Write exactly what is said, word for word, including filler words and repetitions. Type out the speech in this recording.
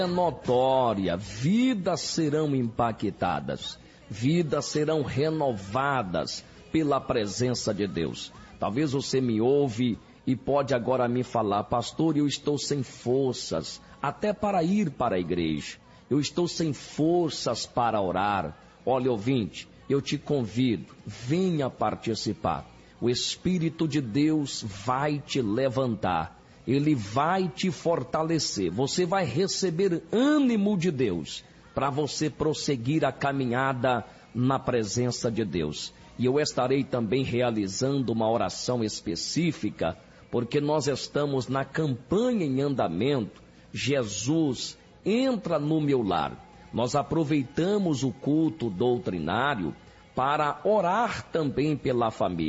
notória, vidas serão impactadas, vidas serão renovadas pela presença de Deus. Talvez você me ouve e pode agora me falar: pastor, eu estou sem forças até para ir para a igreja, eu estou sem forças para orar. Olha, ouvinte, eu te convido, venha participar. O Espírito de Deus vai te levantar, Ele vai te fortalecer, você vai receber ânimo de Deus para você prosseguir a caminhada na presença de Deus. E eu estarei também realizando uma oração específica, porque nós estamos na campanha em andamento, Jesus entra no meu lar. Nós aproveitamos o culto doutrinário para orar também pela família.